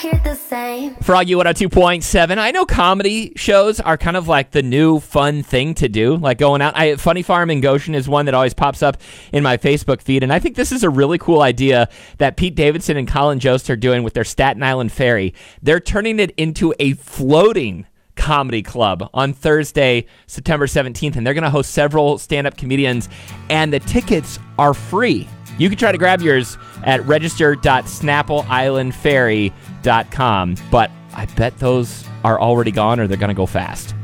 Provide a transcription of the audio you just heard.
hear the same. Froggy 102.7. I know comedy shows are kind of like the new fun thing to do, like going out. Funny Farm in Goshen is one that always pops up in my Facebook feed, and I think this is a really cool idea that Pete Davidson and Colin Jost are doing with their Staten Island Ferry. They're turning it into a floating comedy club on Thursday, September 17th, and they're going to host several stand-up comedians, and the tickets are free. You can try to grab yours at register.snappleislandferry.com, but I bet those are already gone or they're going to go fast.